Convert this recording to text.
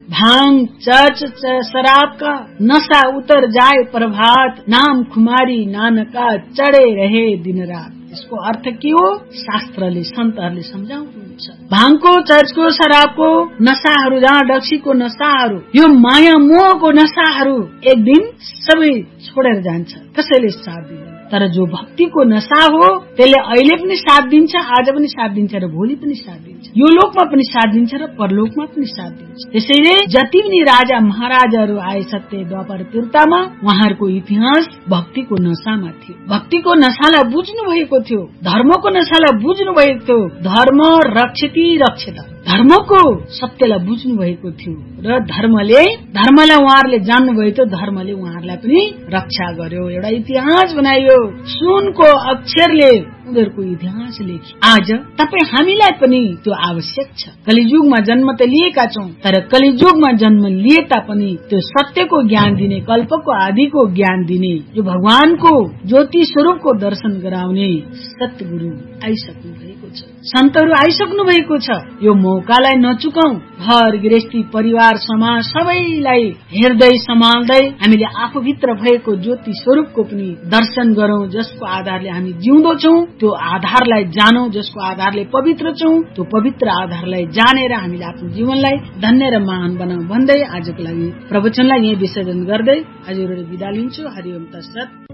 भांग church शराब का नशा उतर जाए प्रभात, नाम खुमारी नानका चढ़े रहे दिन रात। यसको अर्थ के हो? शास्त्रले सन्तहरूले सम्झाउनुहुन्छ। भाङको, चर्चको, शराबको नशाहरू, जहाँ डक्सीको नशाहरू, यो माया मोहको नशाहरू एक दिन सबै छोडेर जान्छ, कसैले साथ दिँदैन। तर जो भक्तिको नशा हो त्यसले अहिले पनि साथ दिन्छ, आज पनि साथ दिन्छ र भोलि पनि साथ दिन्छ, यो लोकमा पनि साथ दिन्छ र परलोकमा पनि साथ दिन्छ। त्यसैले जति पनि राजा महाराजाहरू आए सत्य द्वापर त्रेतामा, उहाँहरूको इतिहास भक्तिको नशामा थियो। भक्तिको नशालाई बुझ्नु भएको थियो, धर्मको नशालाई बुझ्नु भएको थियो। धर्म रक्षति रक्षता, धर्मको सत्यलाई बुझ्नु भएको थियो र धर्मलाई उहाँहरूले जान्नु भएको थियो। धर्मले उहाँहरूलाई पनि रक्षा गर्यो, एउटा इतिहास बनायो। सुनको अक्षरले उनीहरूको इतिहास लेखी। आज तपाईँ हामीलाई पनि त्यो आवश्यक छ। कलियुगमा जन्म त लिएका छौं, तर कलियुगमा जन्म लिए तापनि त्यो सत्यको ज्ञान दिने, कल्पको आदिको ज्ञान दिने, जो भगवानको ज्योति स्वरूपको दर्शन गराउने सतगुरु आइसक्नु भएको छ, सन्तहरू आइसक्नु भएको छ। यो मौकालाई नचुकाऊ। घर गृहस्थी परिवार समाज सबैलाई हेर्दै सम्हाल्दै हामीले आफूभित्र भएको ज्योति स्वरूपको पनि दर्शन गरौं, जसको आधारले हामी जिउँदो छौं। त्यो आधारलाई जानौं, जसको आधारले पवित्र छौं। त्यो पवित्र आधारलाई जानेर हामीले आफ्नो जीवनलाई धन्य र महान बनाऊ भन्दै आजको लागि प्रवचनलाई यही विसर्जन गर्दै हजुरहरू बिदा लिन्छु। हरि ओम तत्सत।